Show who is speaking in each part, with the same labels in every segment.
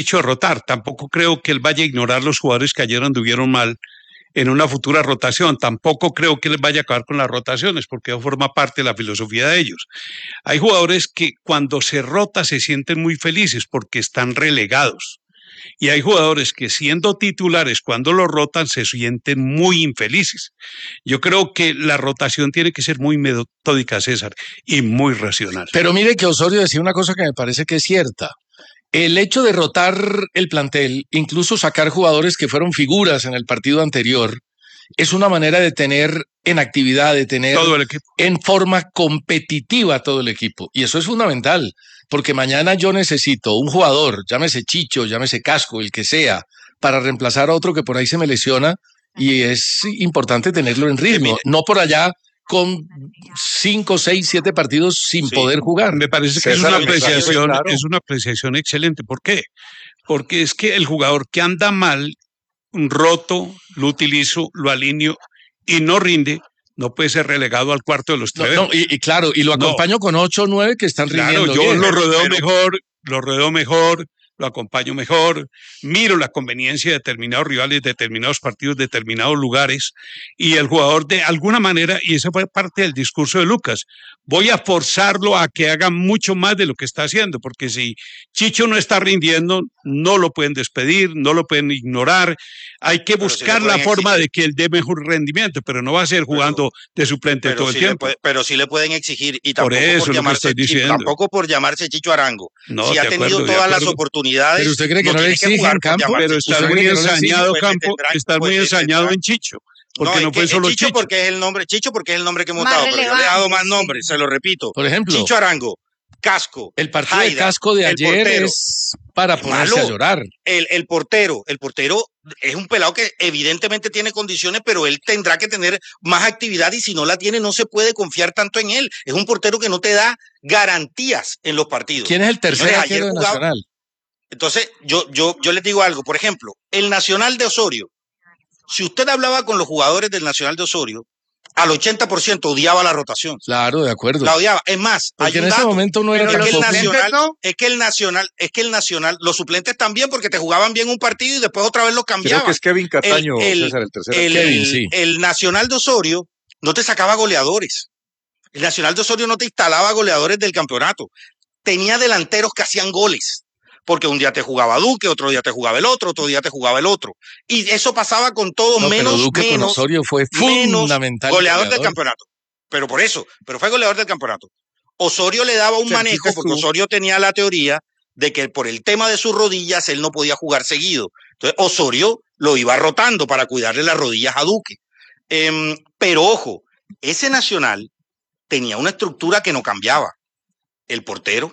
Speaker 1: dicho de rotar. Tampoco creo que él vaya a ignorar los jugadores que ayer anduvieron mal en una futura rotación. Tampoco creo que les vaya a acabar con las rotaciones, porque eso forma parte de la filosofía de ellos. Hay jugadores que cuando se rota se sienten muy felices porque están relegados. Y hay jugadores que siendo titulares cuando lo rotan se sienten muy infelices. Yo creo que la rotación tiene que ser muy metódica, César, y muy racional.
Speaker 2: Pero mire que Osorio decía una cosa que me parece que es cierta. El hecho de rotar el plantel, incluso sacar jugadores que fueron figuras en el partido anterior, es una manera de tener en actividad, de tener
Speaker 1: todo el equipo
Speaker 2: en forma competitiva todo el equipo. Y eso es fundamental, porque mañana yo necesito un jugador, llámese Chicho, llámese Casco, el que sea, para reemplazar a otro que por ahí se me lesiona, y es importante tenerlo en ritmo, no por allá con 5, 6, 7 partidos sin poder jugar.
Speaker 1: Me parece que
Speaker 3: César,
Speaker 1: es una apreciación excelente. ¿Por qué? Porque es que el jugador que anda mal, roto, lo utilizo, lo alineo y no rinde, no puede ser relegado al cuarto de los tres.
Speaker 2: Y claro, y lo acompaño con 8 o 9 que están rindiendo
Speaker 1: yo
Speaker 2: bien.
Speaker 1: lo rodeo mejor, lo acompaño mejor, miro la conveniencia de determinados rivales, determinados partidos, determinados lugares, y el jugador de alguna manera, y esa fue parte del discurso de Lucas, voy a forzarlo a que haga mucho más de lo que está haciendo, porque si Chicho no está rindiendo, no lo pueden despedir, no lo pueden ignorar, hay que buscar la forma de que él dé mejor rendimiento, pero no va a ser jugando de suplente todo el tiempo.
Speaker 4: Pero sí le pueden exigir, y tampoco
Speaker 1: por
Speaker 4: llamarse Chicho Arango.
Speaker 1: No,
Speaker 4: si ha tenido todas las oportunidades.
Speaker 2: Pero usted cree que no le exigen Campo,
Speaker 1: pero está muy ensañado Campo, está muy ensañado en Chicho. Porque no fue solo Chicho.
Speaker 4: Porque es el nombre que hemos dado, pero yo le he dado más nombres, se lo repito.
Speaker 2: Por ejemplo,
Speaker 4: Chicho Arango, Casco.
Speaker 2: El partido de Casco de ayer portero, es para ponerse a llorar.
Speaker 4: El portero es un pelado que evidentemente tiene condiciones, pero él tendrá que tener más actividad, y si no la tiene no se puede confiar tanto en él. Es un portero que no te da garantías en los partidos.
Speaker 2: ¿Quién es el tercer arquero de Nacional?
Speaker 4: Entonces, yo les digo algo. Por ejemplo, el Nacional de Osorio. Si usted hablaba con los jugadores del Nacional de Osorio, al 80% odiaba la rotación.
Speaker 2: Claro, de acuerdo.
Speaker 4: La odiaba. Es más,
Speaker 2: porque en ese momento no era
Speaker 4: es que el Nacional, los suplentes también, porque te jugaban bien un partido y después otra vez los cambiaban.
Speaker 3: Creo que es Kevin Cataño, César, el tercero.
Speaker 4: El Nacional de Osorio no te sacaba goleadores. El Nacional de Osorio no te instalaba goleadores del campeonato. Tenía delanteros que hacían goles. Porque un día te jugaba Duque, otro día te jugaba el otro día te jugaba el otro. Y eso pasaba con todo,
Speaker 2: menos Duque con Osorio fue fundamental.
Speaker 4: Goleador del campeonato. Pero fue goleador del campeonato. Osorio le daba un manejo, porque Osorio tenía la teoría de que por el tema de sus rodillas él no podía jugar seguido. Entonces Osorio lo iba rotando para cuidarle las rodillas a Duque. Pero ojo, ese Nacional tenía una estructura que no cambiaba. El portero,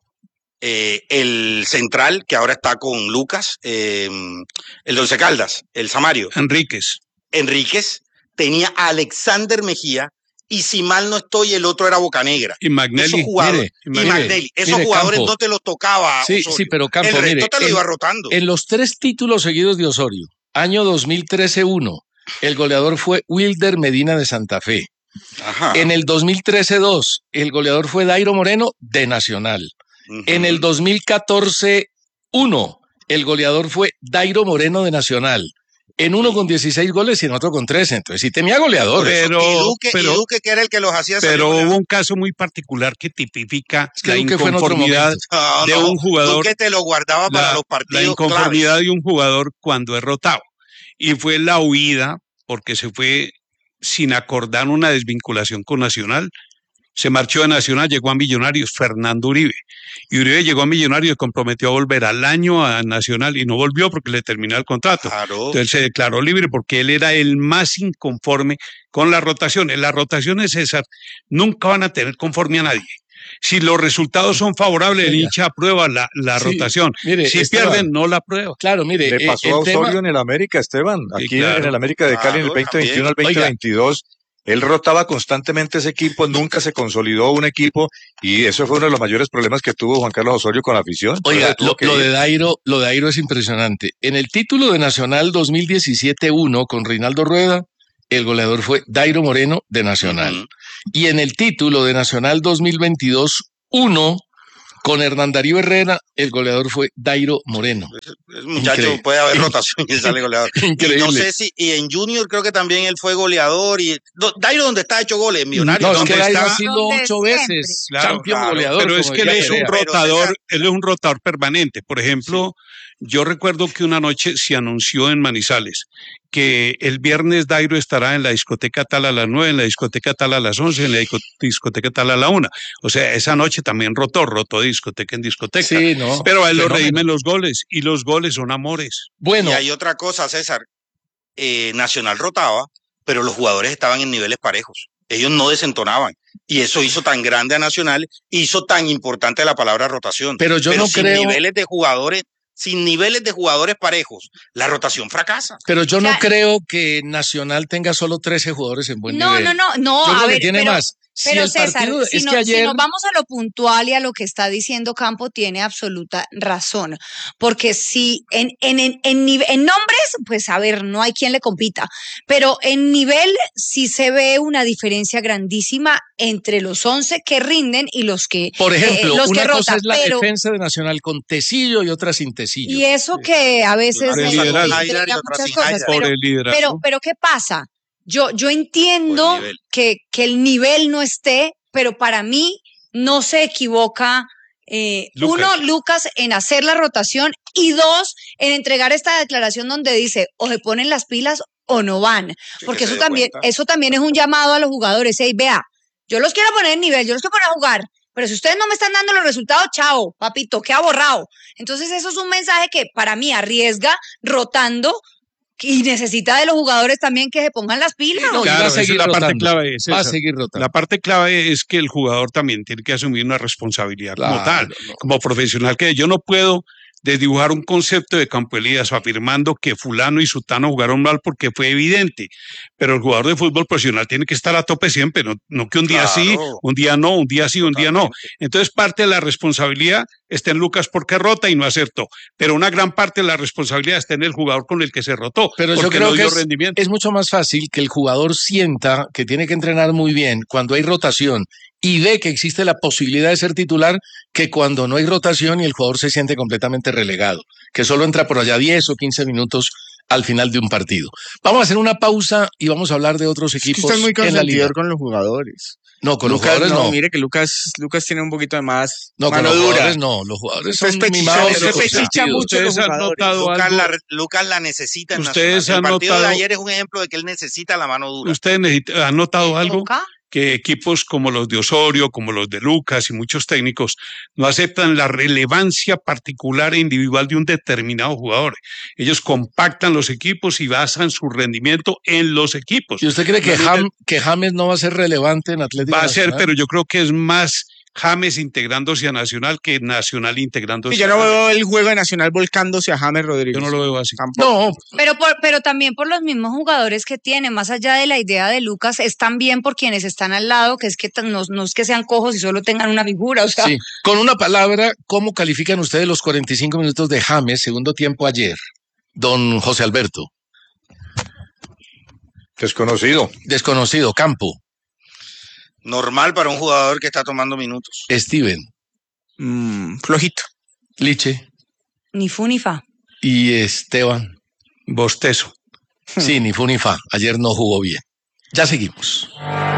Speaker 4: el central, que ahora está con Lucas, el de Once Caldas, el Samario. Enríquez, tenía a Alexander Mejía, y si mal no estoy, el otro era Bocanegra.
Speaker 1: Y Magnelli.
Speaker 4: Esos jugadores Campo, no te los tocaba.
Speaker 2: Sí, Osorio. Sí, pero Campo,
Speaker 4: el resto te lo iba rotando.
Speaker 2: En los 3 títulos seguidos de Osorio, año 2013-1, el goleador fue Wilder Medina de Santa Fe.
Speaker 4: Ajá.
Speaker 2: En el 2013-2, el goleador fue Dairo Moreno de Nacional. En el 2014-1, el goleador fue Dairo Moreno de Nacional. En uno con 16 goles y en otro con 13. Entonces sí tenía goleadores.
Speaker 4: Y Duque, que era el que los hacía.
Speaker 1: Pero hubo un caso muy particular que tipifica la inconformidad de un jugador.
Speaker 4: Duque te lo guardaba para los partidos.
Speaker 1: La inconformidad de un jugador cuando es rotado. Y fue la huida, porque se fue sin acordar una desvinculación con Nacional. Se marchó de Nacional, llegó a Millonarios, Fernando Uribe. Y Uribe llegó a Millonarios y comprometió a volver al año a Nacional y no volvió porque le terminó el contrato.
Speaker 4: Claro.
Speaker 1: Entonces se declaró libre porque él era el más inconforme con las rotaciones. Las rotaciones, César, nunca van a tener conforme a nadie. Si los resultados son favorables, el hincha aprueba la rotación.
Speaker 2: Mire,
Speaker 1: si pierden, no la aprueba.
Speaker 2: Claro, mire.
Speaker 3: Le pasó a Osorio en el América, Esteban. Aquí en el América de Cali en el 2021 al 2022. Él rotaba constantemente ese equipo, nunca se consolidó un equipo, y eso fue uno de los mayores problemas que tuvo Juan Carlos Osorio con la afición.
Speaker 2: Oiga, lo de Dairo es impresionante. En el título de Nacional 2017-1 con Reinaldo Rueda, el goleador fue Dairo Moreno de Nacional. Y en el título de Nacional 2022-1 con Hernán Darío Herrera, el goleador fue Dairo Moreno.
Speaker 4: El muchacho puede haber rotación y sale goleador.
Speaker 2: Increíble.
Speaker 4: Y no sé si, y en Junior creo que también él fue goleador. Y Dairo, donde está hecho goles, Millonario.
Speaker 2: No, es que Dairo
Speaker 1: está,
Speaker 2: ha sido 8 veces champion goleador.
Speaker 1: Pero es que él es un rotador, él es un rotador permanente. Por ejemplo, yo recuerdo que una noche se anunció en Manizales que el viernes Dairo estará en la discoteca tal a las 9, en la discoteca tal a las 11, en la discoteca tal a la 1. O sea, esa noche también rotó de discoteca en discoteca.
Speaker 2: Sí, no.
Speaker 1: Pero a él lo redimen los goles, y los goles son amores.
Speaker 2: Bueno.
Speaker 4: Y hay otra cosa, César. Nacional rotaba, pero los jugadores estaban en niveles parejos. Ellos no desentonaban. Y eso hizo tan grande a Nacional, hizo tan importante la palabra rotación.
Speaker 2: Pero yo no creo...
Speaker 4: Sin niveles de jugadores parejos, la rotación fracasa.
Speaker 2: Pero yo no creo que Nacional tenga solo 13 jugadores en buen nivel.
Speaker 5: No,
Speaker 2: yo
Speaker 5: a
Speaker 2: creo
Speaker 5: ver,
Speaker 2: que tiene más.
Speaker 5: Pero
Speaker 2: si
Speaker 5: César,
Speaker 2: si nos
Speaker 5: vamos a lo puntual y a lo que está diciendo Campo, tiene absoluta razón. Porque si en nombres, pues a ver, no hay quien le compita. Pero en nivel sí se ve una diferencia grandísima entre los 11 que rinden y los que
Speaker 2: por ejemplo,
Speaker 5: los
Speaker 2: una
Speaker 5: que
Speaker 2: cosa
Speaker 5: rotan,
Speaker 2: es la defensa de Nacional con Tecillo y otra sin Tecillo.
Speaker 5: Y eso que a veces pero ¿qué pasa? Yo entiendo que el nivel no esté, pero para mí no se equivoca Lucas en hacer la rotación y 2, en entregar esta declaración donde dice o se ponen las pilas o no van. Porque eso también es un llamado a los jugadores. Hey, vea, yo los quiero poner en nivel, yo los quiero poner a jugar, pero si ustedes no me están dando los resultados, chao, papito, queda borrado. Entonces eso es un mensaje que para mí arriesga rotando y necesita de los jugadores también que se pongan las pilas.
Speaker 1: No, claro, esa es la parte clave.
Speaker 2: Va a seguir rotando.
Speaker 1: La parte clave es que el jugador también tiene que asumir una responsabilidad como tal, como profesional, que yo no puedo desdibujar un concepto de Campo Elías afirmando que fulano y sutano jugaron mal porque fue evidente, pero el jugador de fútbol profesional tiene que estar a tope siempre, no que un día sí, un día no, un día sí, un día no. Entonces parte de la responsabilidad está en Lucas porque rota y no acertó, pero una gran parte de la responsabilidad está en el jugador con el que se rotó,
Speaker 2: pero
Speaker 1: porque
Speaker 2: yo creo
Speaker 1: no dio
Speaker 2: que
Speaker 1: rendimiento.
Speaker 2: Es mucho más fácil que el jugador sienta que tiene que entrenar muy bien cuando hay rotación y ve que existe la posibilidad de ser titular, que cuando no hay rotación y el jugador se siente completamente relegado, que solo entra por allá 10 o 15 minutos al final de un partido. Vamos a hacer una pausa y vamos a hablar de otros equipos
Speaker 6: están muy
Speaker 2: en la liga.
Speaker 6: Con los jugadores.
Speaker 2: No, con Lucas, los jugadores no.
Speaker 6: Mire que Lucas tiene un poquito de más
Speaker 2: mano
Speaker 6: con los
Speaker 2: dura.
Speaker 6: Jugadores
Speaker 2: no, los jugadores son mimados.
Speaker 1: Ustedes han notado algo.
Speaker 4: Lucas la necesita en
Speaker 1: Ustedes
Speaker 4: Nacional. El partido
Speaker 1: de
Speaker 4: ayer es un ejemplo de que él necesita la mano dura.
Speaker 1: Ustedes han notado algo, que equipos como los de Osorio, como los de Lucas y muchos técnicos no aceptan la relevancia particular e individual de un determinado jugador. Ellos compactan los equipos y basan su rendimiento en los equipos.
Speaker 2: ¿Y usted cree que James no va a ser relevante en Atlético Nacional?
Speaker 1: Va a ser, pero yo creo que es más James integrándose a Nacional que Nacional integrándose
Speaker 6: yo no veo el juego de Nacional volcándose a James Rodríguez.
Speaker 1: Yo no lo veo así.
Speaker 2: No.
Speaker 5: Pero también por los mismos jugadores que tiene, más allá de la idea de Lucas, es también por quienes están al lado, que es que no es que sean cojos y solo tengan una figura. O sea.
Speaker 2: Sí. Con una palabra, ¿cómo califican ustedes los 45 minutos de James, segundo tiempo ayer, don José Alberto? Desconocido, Campo.
Speaker 4: Normal para un jugador que está tomando minutos.
Speaker 2: Steven.
Speaker 6: Flojito.
Speaker 2: Liche.
Speaker 5: Ni fu ni fa.
Speaker 2: Y Esteban.
Speaker 1: Bostezo.
Speaker 2: Sí, ni fu ni fa. Ayer no jugó bien. Ya seguimos.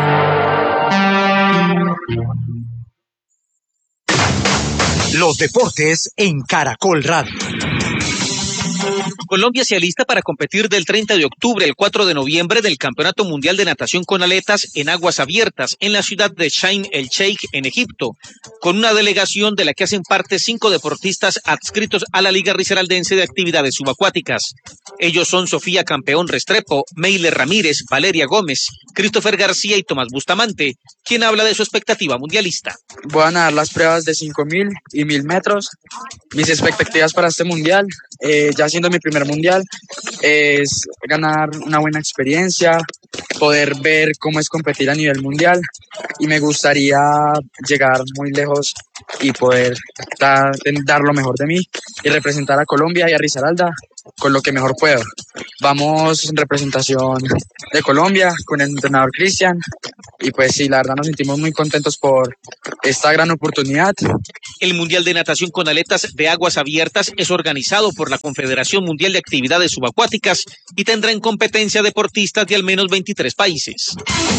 Speaker 7: Los deportes en Caracol Radio.
Speaker 8: Colombia se alista para competir del 30 de octubre al 4 de noviembre del Campeonato Mundial de Natación con Aletas en aguas abiertas en la ciudad de Sharm el Sheikh en Egipto, con una delegación de la que hacen parte 5 deportistas adscritos a la Liga Risaraldense de Actividades Subacuáticas. Ellos son Sofía Campeón Restrepo, Meile Ramírez, Valeria Gómez, Christopher García y Tomás Bustamante, quien habla de su expectativa mundialista.
Speaker 9: Voy a nadar las pruebas de 5.000 y 1.000 metros. Mis expectativas para este mundial, ya siendo mi primer mundial, es ganar una buena experiencia, poder ver cómo es competir a nivel mundial, y me gustaría llegar muy lejos y poder dar lo mejor de mí y representar a Colombia y a Risaralda con lo que mejor puedo. Vamos en representación de Colombia con el entrenador Cristian y pues sí, la verdad nos sentimos muy contentos por esta gran oportunidad.
Speaker 8: El Mundial de Natación con Aletas de Aguas Abiertas es organizado por la Confederación Mundial de Actividades Subacuáticas y tendrá en competencia deportistas de al menos 23 países.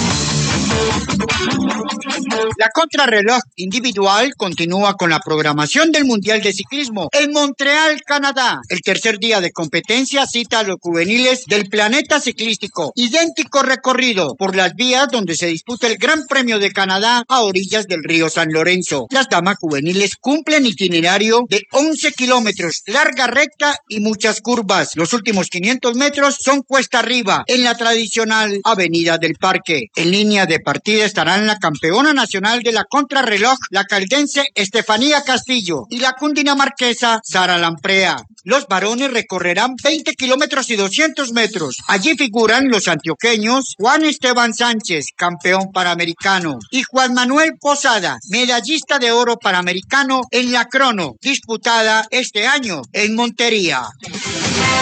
Speaker 10: La contrarreloj individual continúa con la programación del Mundial de Ciclismo en Montreal, Canadá. El tercer día de competencia cita a los juveniles del planeta ciclístico. Idéntico recorrido por las vías donde se disputa el Gran Premio de Canadá a orillas del río San Lorenzo. Las damas juveniles cumplen itinerario de 11 kilómetros, larga recta y muchas curvas. Los últimos 500 metros son cuesta arriba en la tradicional Avenida del Parque. En línea de partida estarán la campeona nacional de la contrarreloj, la caldense Estefanía Castillo, y la cundinamarquesa Sara Lamprea. Los varones recorrerán 20 kilómetros y 200 metros. Allí figuran los antioqueños Juan Esteban Sánchez, campeón panamericano, y Juan Manuel Posada, medallista de oro panamericano en la crono, disputada este año en Montería.